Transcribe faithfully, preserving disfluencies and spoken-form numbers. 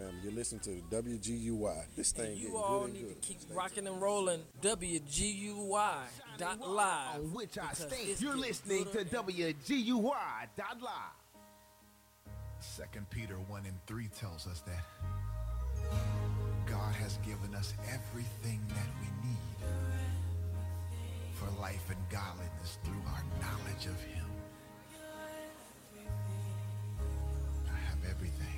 family. You're listening to W G U Y. This thing And you getting all good and need good. to keep Stay rocking and rolling W G U Y dot live. On which I because stand. it's You're getting listening to gooder and- W G U Y dot live. Second Peter one and three tells us that God has given us everything that we need for life and godliness through our knowledge of Him. I have everything